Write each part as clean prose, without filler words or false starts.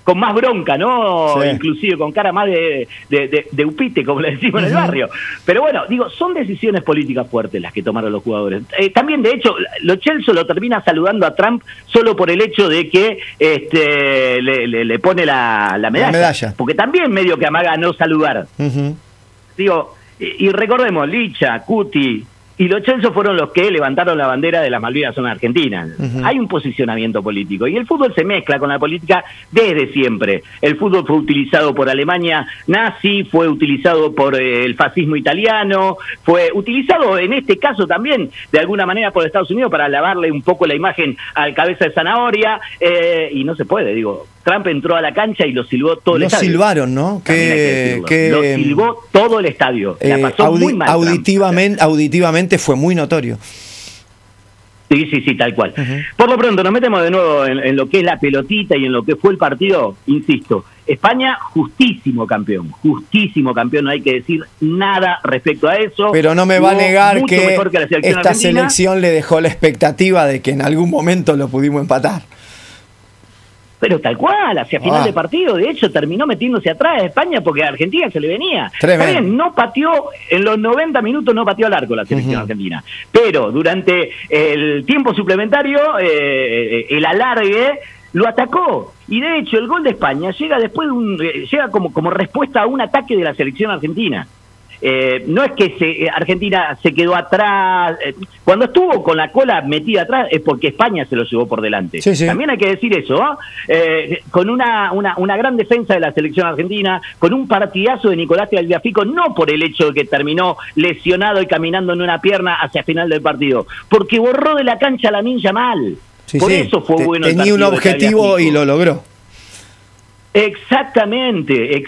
con más bronca, ¿no? Sí. Inclusive con cara más de upite, como le decimos en el barrio. Pero bueno, digo, son decisiones políticas fuertes las que tomaron los jugadores. También, de hecho, Lo Celso lo termina saludando a Trump solo por el hecho de que le pone la medalla. Porque también medio que amaga no saludar. Digo, y recordemos, Licha, Cuti y Lo Celso fueron los que levantaron la bandera de las Malvinas son argentinas. Hay un posicionamiento político y el fútbol se mezcla con la política desde siempre. El fútbol fue utilizado por Alemania nazi, fue utilizado por el fascismo italiano, fue utilizado en este caso también de alguna manera por Estados Unidos para lavarle un poco la imagen al cabeza de zanahoria, y no se puede, digo. Trump entró a la cancha y lo silbó todo el estadio. Lo silbaron, ¿no? Lo silbó todo el estadio. La pasó muy mal. Auditivamente fue muy notorio. Sí, tal cual. Por lo pronto, nos metemos de nuevo en lo que es la pelotita y en lo que fue el partido. Insisto, España, justísimo campeón, no hay que decir nada respecto a eso. Pero no me va a negar que esta selección le dejó la expectativa de que en algún momento lo pudimos empatar. Pero tal cual, hacia final de partido, de hecho terminó metiéndose atrás de España porque a Argentina se le venía. Está bien, no pateó, en los 90 minutos no pateó al arco la selección argentina, pero durante el tiempo suplementario, el alargue lo atacó, y de hecho el gol de España llega después de llega como respuesta a un ataque de la selección argentina. No es que Argentina se quedó atrás, cuando estuvo con la cola metida atrás es porque España se lo llevó por delante. Sí. También hay que decir eso, con una gran defensa de la selección argentina, con un partidazo de Nicolás Tagliafico, no por el hecho de que terminó lesionado y caminando en una pierna hacia final del partido, porque borró de la cancha a Lamine Yamal. Por eso fue bueno el partido. Tenía un objetivo y lo logró. Exactamente.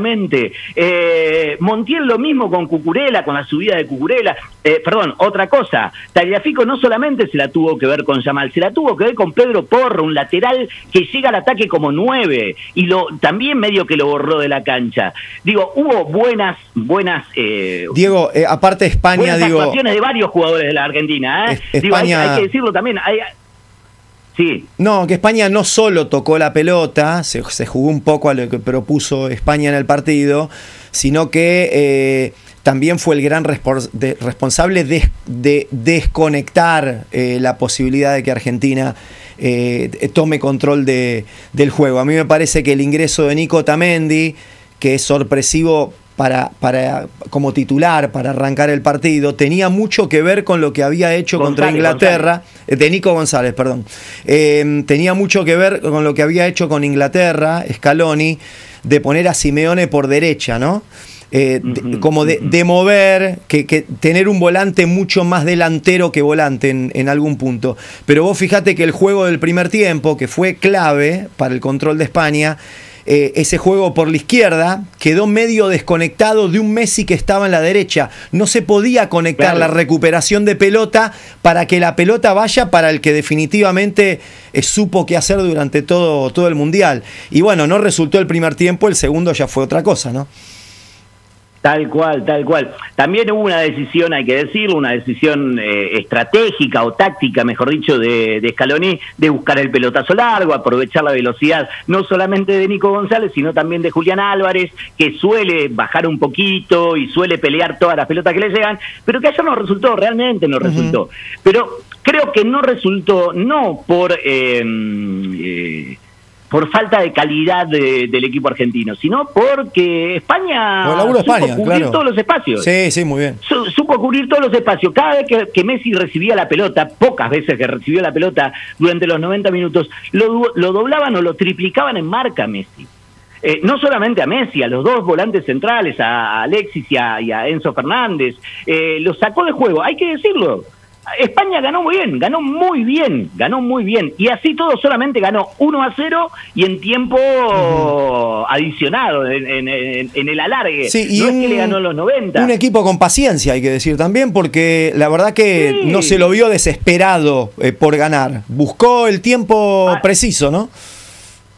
Montiel lo mismo con Cucurella, con la subida de Cucurella. Otra cosa, Tagliafico no solamente se la tuvo que ver con Yamal, se la tuvo que ver con Pedro Porro, un lateral que llega al ataque como 9, y también medio que lo borró de la cancha. Digo, hubo buenas Diego, aparte España, actuaciones de varios jugadores de la Argentina, España... hay que decirlo también, Sí. No, que España no solo tocó la pelota, se jugó un poco a lo que propuso España en el partido, sino que también fue el gran responsable de desconectar la posibilidad de que Argentina tome control del juego. A mí me parece que el ingreso de Nico Otamendi, que es sorpresivo como titular para arrancar el partido, tenía mucho que ver con lo que había hecho contra Inglaterra, de Nico González, perdón. Tenía mucho que ver con lo que había hecho con Inglaterra, Scaloni, de poner a Simeone por derecha, ¿no? De mover, que tener un volante mucho más delantero que volante en algún punto. Pero vos fijate que el juego del primer tiempo, que fue clave para el control de España, ese juego por la izquierda quedó medio desconectado de un Messi que estaba en la derecha. No se podía conectar la recuperación de pelota para que la pelota vaya para el que definitivamente supo qué hacer durante todo el Mundial. Y bueno, no resultó el primer tiempo, el segundo ya fue otra cosa, ¿no? Tal cual. También hubo una decisión, hay que decirlo, una decisión estratégica o táctica, mejor dicho, de Scaloni, de buscar el pelotazo largo, aprovechar la velocidad, no solamente de Nico González, sino también de Julián Álvarez, que suele bajar un poquito y suele pelear todas las pelotas que le llegan, pero que ayer no resultó, realmente no resultó. Pero creo que no resultó, no por falta de calidad del equipo argentino, sino porque España supo cubrir todos los espacios. Sí, muy bien. Supo cubrir todos los espacios. Cada vez que Messi recibía la pelota, pocas veces que recibió la pelota durante los 90 minutos, lo doblaban o lo triplicaban en marca Messi. No solamente a Messi, a los dos volantes centrales, a Alexis y a Enzo Fernández, los sacó de juego, hay que decirlo. España ganó muy bien, y así todo solamente ganó 1-0 y en tiempo adicionado, en el alargue. Sí, y no es que le ganó en los 90. Un equipo con paciencia, hay que decir también, porque la verdad que no se lo vio desesperado por ganar, buscó el tiempo preciso, ¿no?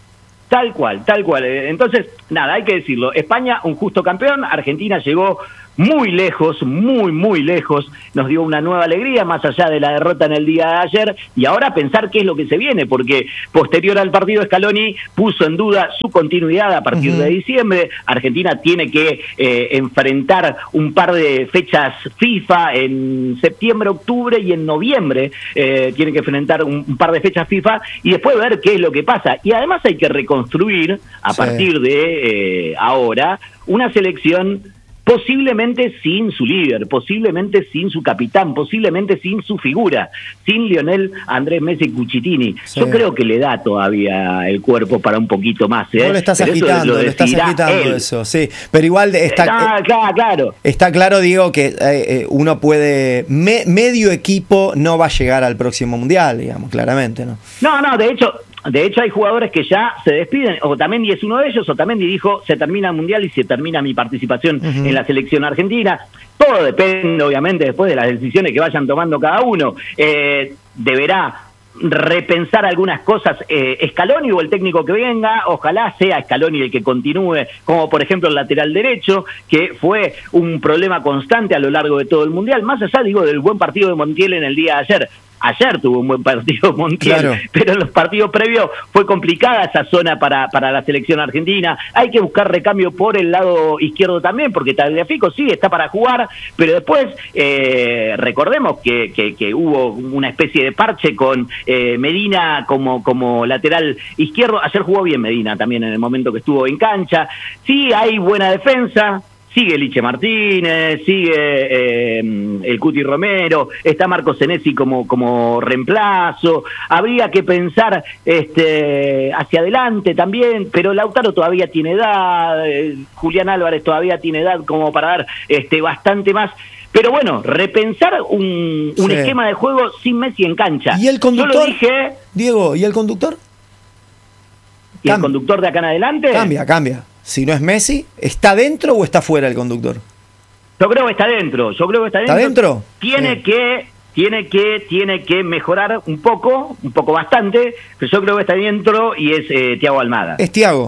Tal cual. Entonces, nada, hay que decirlo. España, un justo campeón. Argentina llegó muy lejos, muy lejos, nos dio una nueva alegría, más allá de la derrota en el día de ayer, y ahora pensar qué es lo que se viene, porque posterior al partido Scaloni puso en duda su continuidad a partir de diciembre. Argentina tiene que enfrentar un par de fechas FIFA en septiembre, octubre y en noviembre, tiene que enfrentar un par de fechas FIFA y después ver qué es lo que pasa. Y además hay que reconstruir, a partir de ahora, una selección posiblemente sin su líder, posiblemente sin su capitán, posiblemente sin su figura, sin Lionel Andrés Messi Cucitini. Sí. Yo creo que le da todavía el cuerpo para un poquito más. No lo estás agitando, eso, sí. Pero igual está claro. Está claro, digo, que uno puede... medio equipo no va a llegar al próximo Mundial, digamos, claramente, ¿no? No, de hecho hay jugadores que ya se despiden. Otamendi es uno de ellos. Otamendi dijo, se termina el Mundial y se termina mi participación en la selección argentina. Todo depende, obviamente, después de las decisiones que vayan tomando cada uno. Deberá repensar algunas cosas Scaloni o el técnico que venga. Ojalá sea Scaloni el que continúe, como por ejemplo el lateral derecho, que fue un problema constante a lo largo de todo el Mundial, más allá, digo, del buen partido de Montiel en el día de ayer. Ayer tuvo un buen partido Montiel, claro, pero en los partidos previos fue complicada esa zona para la selección argentina. Hay que buscar recambio por el lado izquierdo también, porque Tagliafico sí está para jugar, pero después recordemos que hubo una especie de parche con Medina como lateral izquierdo. Ayer jugó bien Medina también en el momento que estuvo en cancha. Sí, hay buena defensa. Sigue Liche Martínez, sigue el Cuti Romero, está Marco Senesi como reemplazo. Habría que pensar hacia adelante también, pero Lautaro todavía tiene edad, Julián Álvarez todavía tiene edad como para dar bastante más. Pero bueno, repensar un esquema de juego sin Messi en cancha. ¿Y el conductor? Yo lo dije, Diego, ¿y el conductor? ¿Y el conductor de acá en adelante? Cambia. Si no es Messi, ¿está dentro o está fuera el conductor? Yo creo que está dentro. ¿Está dentro? Tiene que mejorar un poco bastante, pero yo creo que está dentro y es Thiago Almada. ¿Es Thiago?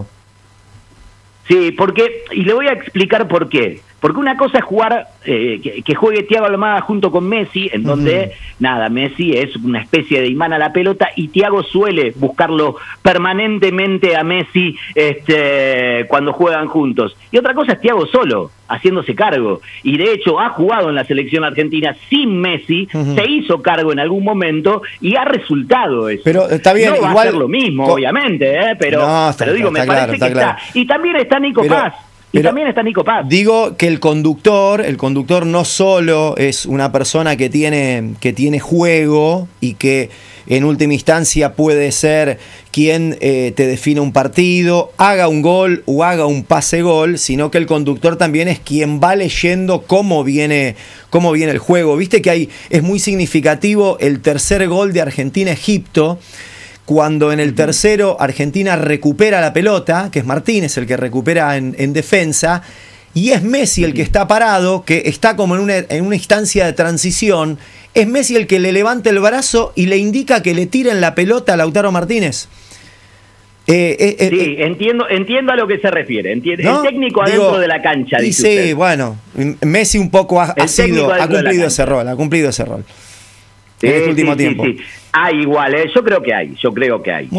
Sí, y le voy a explicar por qué. Porque una cosa es jugar, que juegue Thiago Almada junto con Messi, en donde, Messi es una especie de imán a la pelota y Thiago suele buscarlo permanentemente a Messi cuando juegan juntos. Y otra cosa es Thiago solo, haciéndose cargo. Y de hecho ha jugado en la selección argentina sin Messi, se hizo cargo en algún momento y ha resultado eso. Pero está bien, no va igual, a ser lo mismo, obviamente, pero digo, me parece que está. Y también está Nico Paz. Y también está Nico Paz. Digo que el conductor no solo es una persona que tiene juego y que en última instancia puede ser quien te define un partido, haga un gol o haga un pase-gol, sino que el conductor también es quien va leyendo cómo viene el juego. Viste que es muy significativo el tercer gol de Argentina-Egipto, cuando en el tercero Argentina recupera la pelota, que es Martínez el que recupera en defensa, y es Messi el que está parado, que está como en una instancia de transición, es Messi el que le levanta el brazo y le indica que le tiren la pelota a Lautaro Martínez. Sí, entiendo a lo que se refiere. ¿No? El técnico adentro de la cancha, dice sí, usted. Bueno, Messi un poco ha cumplido ese rol, en este último tiempo. Sí. Igual, yo creo que hay. Yo creo que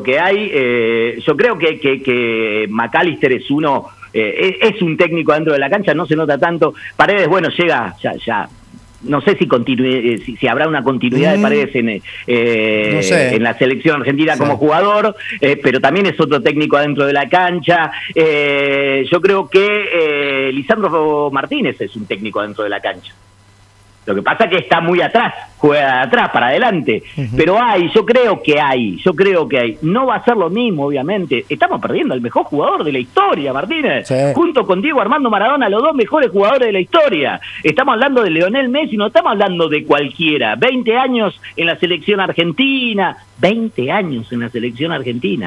McAllister es es un técnico dentro de la cancha, no se nota tanto. Paredes, bueno, llega ya no sé si habrá una continuidad de Paredes en la selección argentina como jugador, pero también es otro técnico adentro de la cancha. Yo creo que Lisandro Martínez es un técnico adentro de la cancha. Lo que pasa es que está muy atrás, juega de atrás para adelante, pero yo creo que hay. No va a ser lo mismo, obviamente. Estamos perdiendo al mejor jugador de la historia, Martínez, junto con Diego Armando Maradona, los dos mejores jugadores de la historia. Estamos hablando de Lionel Messi, no estamos hablando de cualquiera. 20 años en la selección argentina,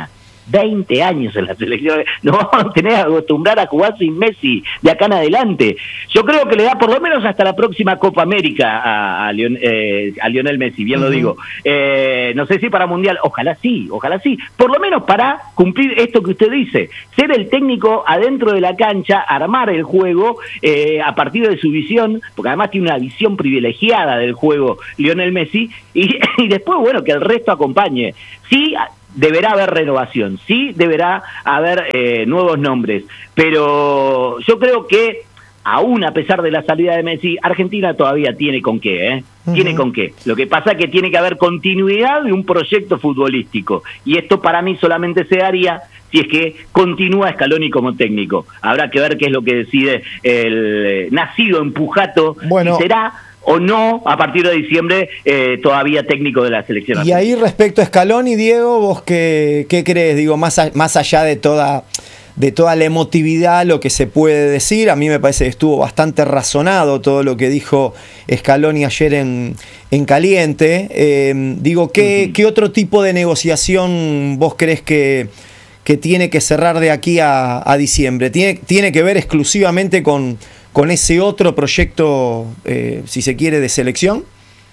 20 años en la selección. Nos vamos a tener que acostumbrar a jugar sin Messi de acá en adelante. Yo creo que le da por lo menos hasta la próxima Copa América a Lionel Messi, bien lo digo. No sé si para Mundial, ojalá sí. Por lo menos para cumplir esto que usted dice, ser el técnico adentro de la cancha, armar el juego a partir de su visión, porque además tiene una visión privilegiada del juego Lionel Messi, y después, bueno, que el resto acompañe. Sí, deberá haber renovación, sí deberá haber nuevos nombres, pero yo creo que aún a pesar de la salida de Messi, Argentina todavía tiene con qué, tiene con qué. Lo que pasa es que tiene que haber continuidad de un proyecto futbolístico, y esto para mí solamente se daría si es que continúa Scaloni como técnico. Habrá que ver qué es lo que decide el nacido en Pujato, si será o no, a partir de diciembre, todavía técnico de la selección. Y ahí respecto a Scaloni, Diego, ¿vos qué crees? Digo, más allá de toda la emotividad, lo que se puede decir, a mí me parece que estuvo bastante razonado todo lo que dijo Scaloni ayer en Caliente. Digo, ¿qué otro tipo de negociación vos crees que tiene que cerrar de aquí a diciembre? ¿Tiene que ver exclusivamente con ese otro proyecto, si se quiere, de selección?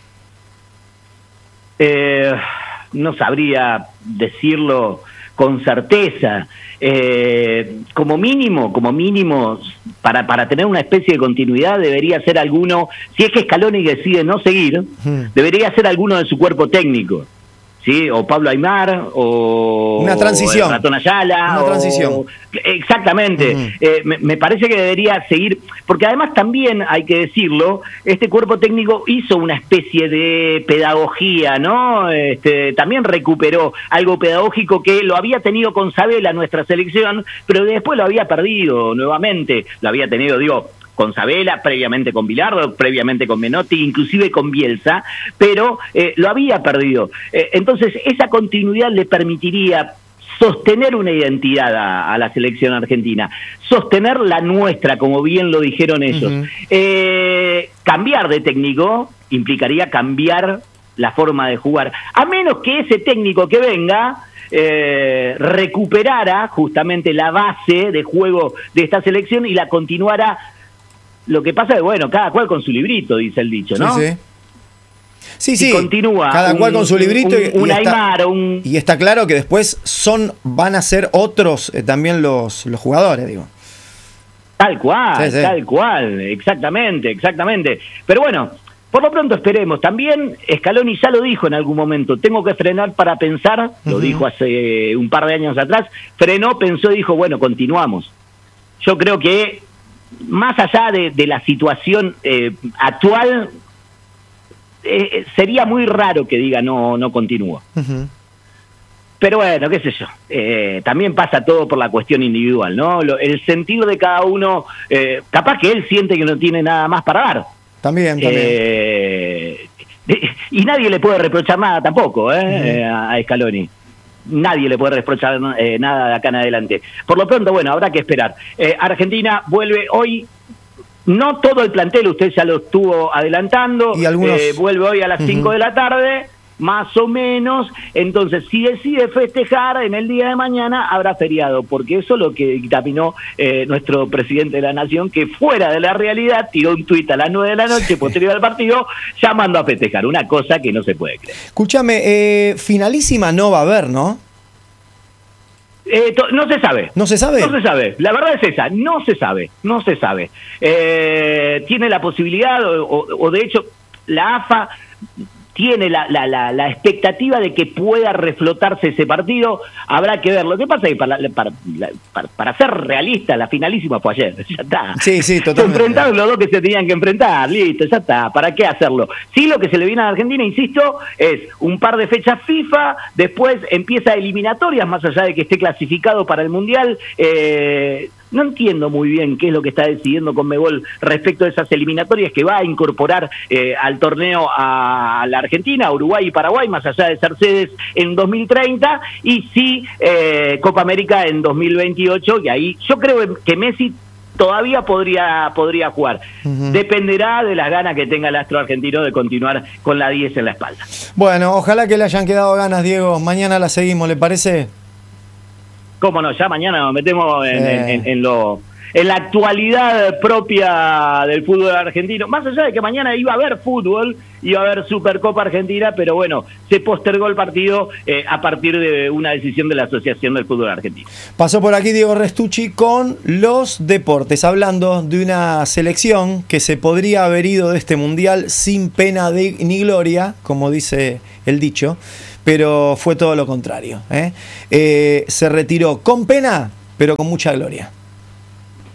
No sabría decirlo con certeza. Como mínimo, para tener una especie de continuidad, debería ser alguno, si es que Scaloni decide no seguir, debería ser alguno de su cuerpo técnico. ¿Sí? O Pablo Aimar, o una transición. Ratón Ayala. Una transición. Exactamente. Me parece que debería seguir, porque además también, hay que decirlo, este cuerpo técnico hizo una especie de pedagogía, ¿no? También recuperó algo pedagógico que lo había tenido con Sabela, nuestra selección, pero después lo había perdido nuevamente. Lo había tenido, con Sabela, previamente con Bilardo, previamente con Menotti, inclusive con Bielsa, pero lo había perdido. Entonces, esa continuidad le permitiría sostener una identidad a la selección argentina, sostener la nuestra, como bien lo dijeron ellos. Cambiar de técnico implicaría cambiar la forma de jugar, a menos que ese técnico que venga recuperara justamente la base de juego de esta selección y la continuara. Lo que pasa es, bueno, cada cual con su librito, dice el dicho, ¿no? Sí. Continúa. Cada cual con su librito. Y está claro que después van a ser otros también los jugadores, digo. Tal cual, exactamente. Pero bueno, por lo pronto esperemos. También Scaloni ya lo dijo en algún momento, tengo que frenar para pensar, lo dijo hace un par de años atrás, frenó, pensó y dijo, bueno, continuamos. Yo creo que más allá de la situación actual, sería muy raro que diga no continúo. Pero bueno, qué sé yo, también pasa todo por la cuestión individual, ¿no? El sentir de cada uno, capaz que él siente que no tiene nada más para dar. También. Y nadie le puede reprochar nada tampoco, a Scaloni. Nadie le puede reprochar nada de acá en adelante. Por lo pronto, bueno, habrá que esperar. Argentina vuelve hoy, no todo el plantel, usted ya lo estuvo adelantando, y algunos... vuelve hoy a las 5 de la tarde, más o menos. Entonces, si decide festejar en el día de mañana, habrá feriado, porque eso es lo que dictaminó nuestro presidente de la Nación, que fuera de la realidad tiró un tuit a las 9 de la noche, posterior al partido, llamando a festejar, una cosa que no se puede creer. Escúchame, finalísima no va a haber, ¿no? No se sabe. ¿No se sabe? No se sabe. La verdad es esa. No se sabe. Tiene la posibilidad, o de hecho, la AFA tiene la expectativa de que pueda reflotarse ese partido. Habrá que ver. Lo que pasa es que para ser realista, la finalísima fue ayer. Ya está. Sí, totalmente. Se enfrentaron los dos que se tenían que enfrentar. Listo, ya está. ¿Para qué hacerlo? Sí, lo que se le viene a Argentina, insisto, es un par de fechas FIFA, después empieza eliminatorias, más allá de que esté clasificado para el Mundial. No entiendo muy bien qué es lo que está decidiendo Conmebol respecto a esas eliminatorias que va a incorporar al torneo a la Argentina, Uruguay y Paraguay, más allá de ser sedes en 2030, y sí Copa América en 2028, y ahí yo creo que Messi todavía podría jugar. Dependerá de las ganas que tenga el astro argentino de continuar con la 10 en la espalda. Bueno, ojalá que le hayan quedado ganas, Diego. Mañana la seguimos, ¿le parece? cómo no, ya mañana nos metemos en la actualidad propia del fútbol argentino. Más allá de que mañana iba a haber fútbol, iba a haber Supercopa Argentina, pero bueno, se postergó el partido a partir de una decisión de la Asociación del Fútbol Argentino. Pasó por aquí Diego Restucci con los deportes, hablando de una selección que se podría haber ido de este mundial sin pena ni gloria, como dice el dicho, pero fue todo lo contrario. Se retiró con pena, pero con mucha gloria.